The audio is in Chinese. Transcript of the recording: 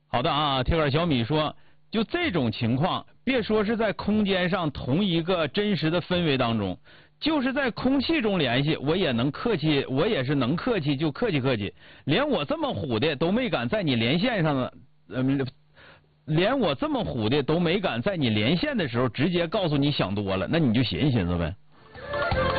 好的啊，铁杆小米说，就这种情况，别说是在空间上同一个真实的氛围当中，就是在空气中联系，我也能客气，我也是能客气就客气客气，连我这么虎的都没敢在你连线上的，连我这么虎的都没敢在你连线的时候直接告诉你想多了，那你就寻思寻思呗。